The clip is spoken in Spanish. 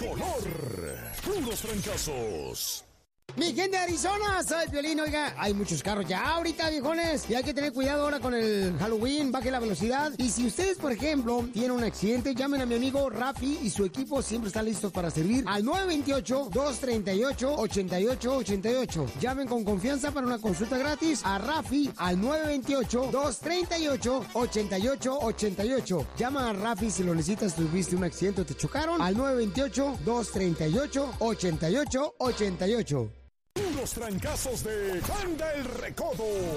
tricolor. Puros fracasos. Mi gente de Arizona, soy Piolín. Oiga, hay muchos carros ya ahorita, viejones, y hay que tener cuidado ahora con el Halloween. Baje la velocidad. Y si ustedes, por ejemplo, tienen un accidente, llamen a mi amigo Rafi y su equipo siempre están listos para servir al 928-238-8888. Llamen con confianza para una consulta gratis a Rafi al 928-238-8888. Llama a Rafi si lo necesitas, tuviste un accidente o te chocaron, al 928-238-8888. Los trancazos de Banda El Recodo.